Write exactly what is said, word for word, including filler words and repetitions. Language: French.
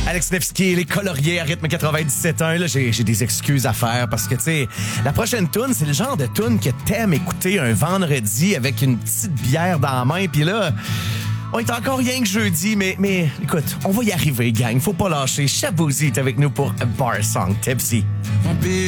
Alex Nevsky, les coloriers à rythme quatre-vingt-dix-sept un. Là, j'ai, j'ai des excuses à faire parce que, tu sais, la prochaine toune, c'est le genre de toune que t'aimes écouter un vendredi avec une petite bière dans la main. Puis là, on est encore rien que jeudi, mais, mais écoute, on va y arriver, gang. Faut pas lâcher. Shaboozey est avec nous pour A Bar Song Tipsy.